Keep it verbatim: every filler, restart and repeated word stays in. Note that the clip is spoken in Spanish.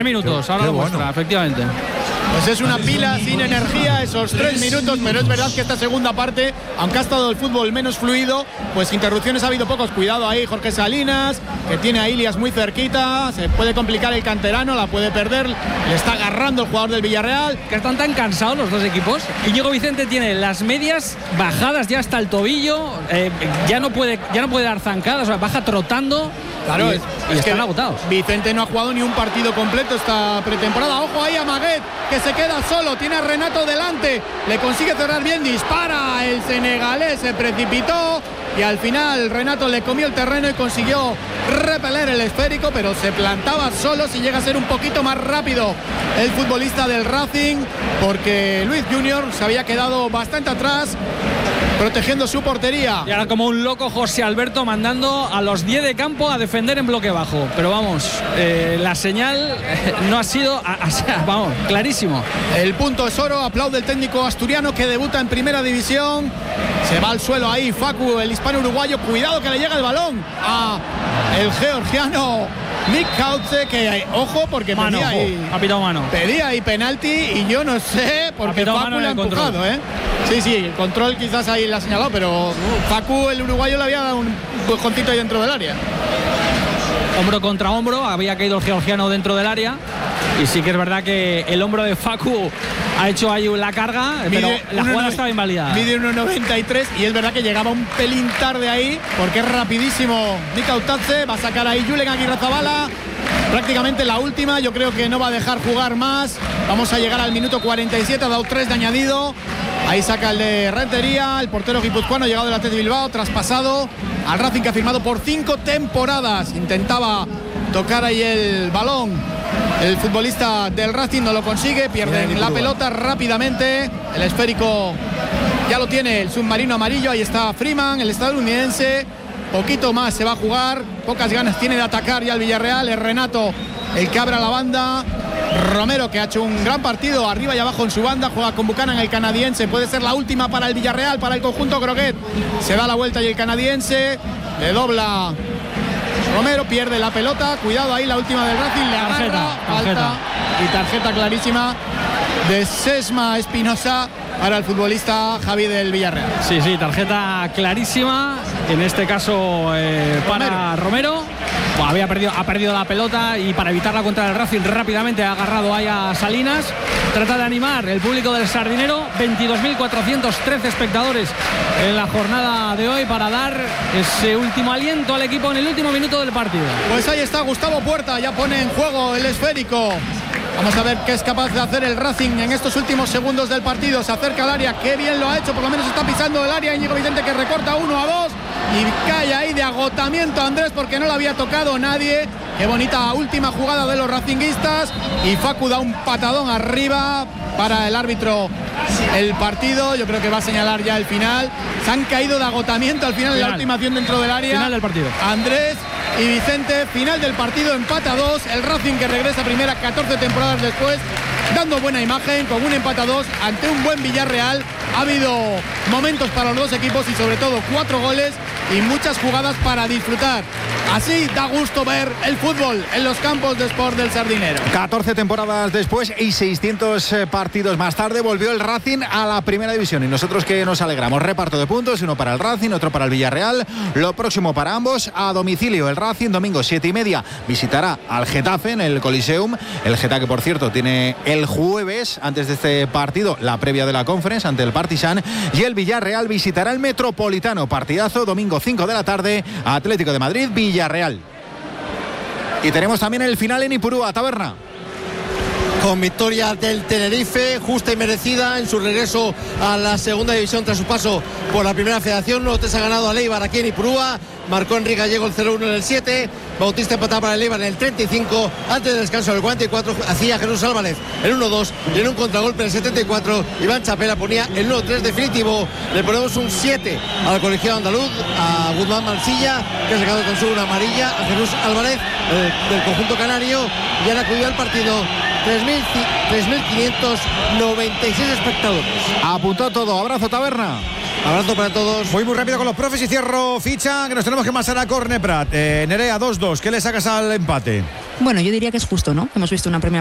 minutos, ahora lo muestra, bueno. Efectivamente. Pues es una pila sin energía esos tres minutos, pero es verdad que esta segunda parte, aunque ha estado el fútbol menos fluido, pues interrupciones ha habido pocos. Cuidado ahí Jorge Salinas, que tiene a Ilias muy cerquita, se puede complicar el canterano, la puede perder, le está agarrando el jugador del Villarreal. Que están tan cansados los dos equipos. Íñigo Vicente tiene las medias bajadas ya hasta el tobillo, eh, ya no puede ya no puede dar zancadas, o sea, baja trotando. Claro, y, es, y es están que agotados. Vicente no ha jugado ni un partido completo esta pretemporada. Ojo ahí a Maguet, que se queda solo, tiene a Renato delante, le consigue cerrar bien, dispara el senegalés, se precipitó y al final Renato le comió el terreno y consiguió repeler el esférico, pero se plantaba solo. Si llega a ser un poquito más rápido el futbolista del Racing, porque Luis Junior se había quedado bastante atrás protegiendo su portería. Y ahora como un loco José Alberto mandando a los diez de campo a defender en bloque bajo. Pero vamos, eh, la señal eh, no ha sido, a, a, vamos, clarísimo. El punto es oro, aplaude el técnico asturiano que debuta en primera división. Se va al suelo ahí Facu, el hispano uruguayo. Cuidado que le llega el balón a el georgiano Nick Kautze, que ojo porque mano, pedía ahí, ha pitado mano. Pedía ahí penalti y yo no sé porque Facu le ha empujado, ¿eh? Sí, sí, el control quizás ahí le ha señalado, pero Facu, el uruguayo, le había dado un empujoncito ahí dentro del área. Hombro contra hombro, había caído el georgiano dentro del área. Y sí que es verdad que el hombro de Facu ha hecho ahí la carga, mide, pero la jugada estaba invalidada. Mide uno noventa y tres y es verdad que llegaba un pelín tarde ahí, porque es rapidísimo Nick Kautze. Va a sacar ahí Julen Aguirrezabala. Prácticamente la última, yo creo que no va a dejar jugar más. Vamos a llegar al minuto cuarenta y siete, ha dado tres de añadido. Ahí saca el de Rentería, el portero guipuzcoano llegado del Athletic Bilbao, traspasado al Racing, que ha firmado por cinco temporadas. Intentaba tocar ahí el balón el futbolista del Racing, no lo consigue, pierden la pelota rápidamente. El esférico ya lo tiene el submarino amarillo, ahí está Freeman, el estadounidense. Poquito más se va a jugar, pocas ganas tiene de atacar ya el Villarreal. Es Renato el que abre la banda. Romero, que ha hecho un gran partido arriba y abajo en su banda, juega con Buchanan, el canadiense. Puede ser la última para el Villarreal, para el conjunto croquet. Se da la vuelta y el canadiense le dobla Romero, pierde la pelota. Cuidado ahí, la última del Racing, le agarra, tarjeta, falta tarjeta. y tarjeta clarísima de Sesma Espinosa para el futbolista Javi del Villarreal. Sí, sí, tarjeta clarísima, en este caso eh, para Romero. Bueno, había perdido, ha perdido la pelota y para evitarla contra el Racing rápidamente ha agarrado ahí a Salinas. Trata de animar el público del Sardinero, veintidós mil cuatrocientos trece espectadores en la jornada de hoy para dar ese último aliento al equipo en el último minuto del partido. Pues ahí está Gustavo Puerta, ya pone en juego el esférico. Vamos a ver qué es capaz de hacer el Racing en estos últimos segundos del partido. Se acerca al área, qué bien lo ha hecho, por lo menos está pisando el área. Íñigo Vicente, que recorta uno a dos y cae ahí de agotamiento Andrés, porque no le había tocado nadie. Qué bonita última jugada de los racinguistas, y Facu da un patadón arriba para el árbitro el partido. Yo creo que va a señalar ya el final. Se han caído de agotamiento al final, final. de la última acción dentro del área. Final del partido. Andrés y Vicente, final del partido, empate a dos. El Racing, que regresa a primera catorce temporadas después, dando buena imagen con un empate a dos ante un buen Villarreal. Ha habido momentos para los dos equipos y sobre todo cuatro goles y muchas jugadas para disfrutar. Así da gusto ver el fútbol en los campos de Sport del Sardinero. catorce temporadas después y seiscientos partidos más tarde volvió el Racing a la primera división, y nosotros que nos alegramos. Reparto de puntos, uno para el Racing, otro para el Villarreal. Lo próximo para ambos a domicilio. El Racing domingo siete y media visitará al Getafe en el Coliseum. El Getafe, por cierto, tiene el jueves, antes de este partido, la previa de la Conference ante el Partizan. Y el Villarreal visitará el Metropolitano. Partidazo domingo cinco de la tarde, Atlético de Madrid, Villarreal. Y tenemos también el final en Ipurúa, Taberna. Con victoria del Tenerife, justa y merecida en su regreso a la segunda división tras su paso por la primera federación. Lotes ha ganado a Leibar aquí en Ipurúa. Marcó Enrique Gallego el cero uno en el siete. Bautista empataba para el Leibar en el treinta y cinco. Antes del descanso del cuarenta y cuatro hacía Jesús Álvarez el uno dos. Y en un contragolpe en el setenta y cuatro Iván Chapela ponía el uno tres definitivo. Le ponemos un siete al colegiado andaluz, a Guzmán Mansilla, que ha sacado con su una amarilla, a Jesús Álvarez eh, del conjunto canario. Y han acudido al partido tres mil quinientos noventa y seis espectadores. Apuntó todo. Abrazo, Taberna. Abrazo para todos. Voy muy rápido con los profes y cierro ficha, que nos tenemos que pasar a Corneprat. Eh, Nerea dos dos, ¿qué le sacas al empate? Bueno, yo diría que es justo, ¿no? Hemos visto una primera